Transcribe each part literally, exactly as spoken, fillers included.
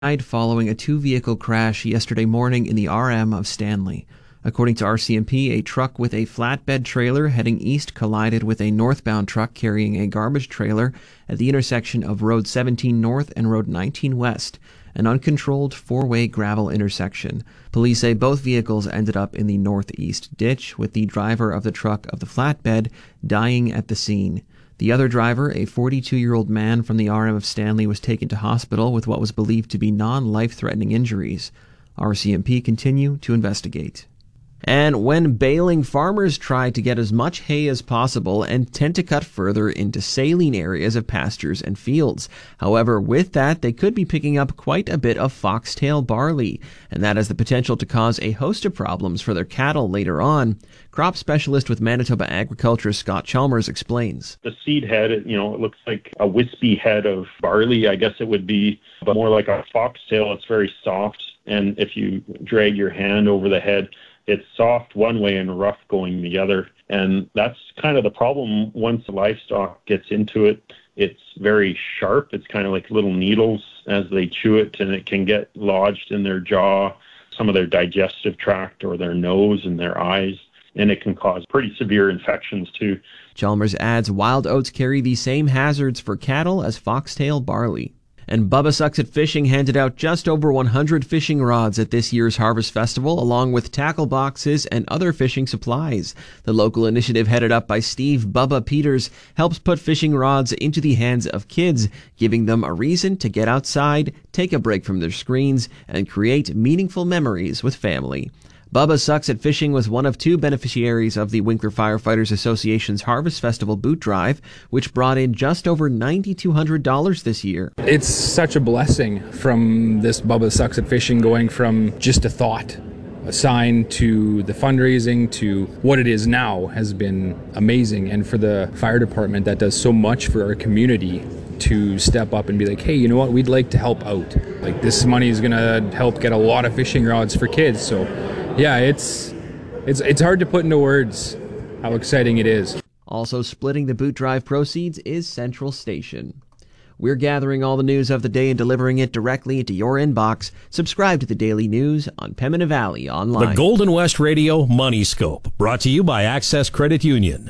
died following a two-vehicle crash yesterday morning in the R M of Stanley. According to R C M P, a truck with a flatbed trailer heading east collided with a northbound truck carrying a garbage trailer at the intersection of Road seventeen North and Road nineteen West, an uncontrolled four-way gravel intersection. Police say both vehicles ended up in the northeast ditch, with the driver of the truck of the flatbed dying at the scene. The other driver, a forty-two-year-old man from the R M of Stanley, was taken to hospital with what was believed to be non-life-threatening injuries. R C M P continue to investigate. And when baling, farmers try to get as much hay as possible and tend to cut further into saline areas of pastures and fields. However, with that, they could be picking up quite a bit of foxtail barley, and that has the potential to cause a host of problems for their cattle later on. Crop specialist with Manitoba Agriculture, Scott Chalmers, explains. The seed head, you know, it looks like a wispy head of barley, I guess it would be, but more like a foxtail. It's very soft, and if you drag your hand over the head, it's soft one way and rough going the other. And that's kind of the problem. Once the livestock gets into it, it's very sharp. It's kind of like little needles as they chew it, and it can get lodged in their jaw, some of their digestive tract, or their nose and their eyes. And it can cause pretty severe infections too. Chalmers adds wild oats carry the same hazards for cattle as foxtail barley. And Bubba Sucks at Fishing handed out just over one hundred fishing rods at this year's Harvest Festival, along with tackle boxes and other fishing supplies. The local initiative, headed up by Steve Bubba Peters, helps put fishing rods into the hands of kids, giving them a reason to get outside, take a break from their screens, and create meaningful memories with family. Bubba Sucks at Fishing was one of two beneficiaries of the Winkler Firefighters Association's Harvest Festival boot drive, which brought in just over nine thousand two hundred dollars this year. It's such a blessing from this Bubba Sucks at Fishing, going from just a thought, a sign, to the fundraising, to what it is now, has been amazing. And for the fire department that does so much for our community to step up and be like, hey, you know what, we'd like to help out. Like, this money is going to help get a lot of fishing rods for kids. So yeah, it's it's it's hard to put into words how exciting it is. Also splitting the boot drive proceeds is Central Station. We're gathering all the news of the day and delivering it directly into your inbox. Subscribe to the Daily News on Pembina Valley Online. The Golden West Radio Money Scope, brought to you by Access Credit Union.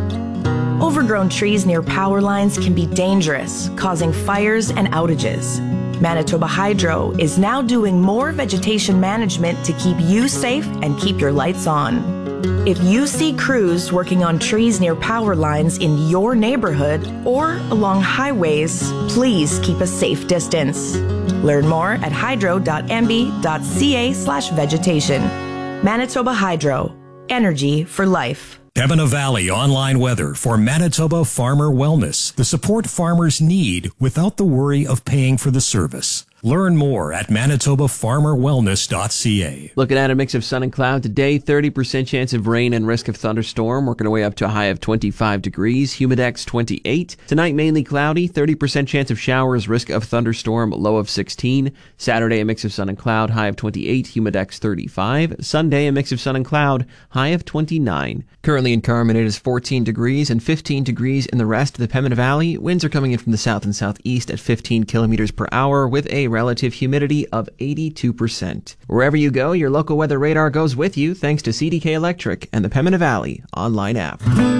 Overgrown trees near power lines can be dangerous, causing fires and outages. Manitoba Hydro is now doing more vegetation management to keep you safe and keep your lights on. If you see crews working on trees near power lines in your neighborhood or along highways, please keep a safe distance. Learn more at hydro.mb.ca slash vegetation. Manitoba Hydro. Energy for life. Pembina Valley online weather for Manitoba Farmer Wellness. The support farmers need without the worry of paying for the service. Learn more at manitoba farmer wellness dot c a. Looking at a mix of sun and cloud today, thirty percent chance of rain and risk of thunderstorm, working our way up to a high of twenty-five degrees, humidex twenty-eight. Tonight, mainly cloudy, thirty percent chance of showers, risk of thunderstorm, low of sixteen. Saturday, a mix of sun and cloud, high of twenty-eight, humidex thirty-five. Sunday, a mix of sun and cloud, high of twenty-nine. Currently in Carman, it is fourteen degrees and fifteen degrees in the rest of the Pembina Valley. Winds are coming in from the south and southeast at fifteen kilometers per hour with a relative humidity of eighty-two percent. Wherever you go, your local weather radar goes with you thanks to C D K Electric and the Pembina Valley online app.